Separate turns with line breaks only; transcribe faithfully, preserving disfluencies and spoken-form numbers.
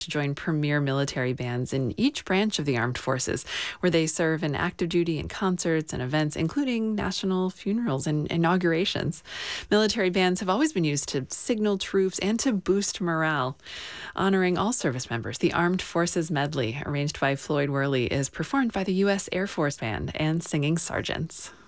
to join premier military bands in each branch of the armed forces, where they serve in active duty in concerts and events, including national funerals and inaugurations. Military bands have always been used to signal troops and to boost morale. Honoring all service members, the Armed Forces Medley, arranged by Floyd Worley, is performed by the U S Air Force Band and Singing Sergeants.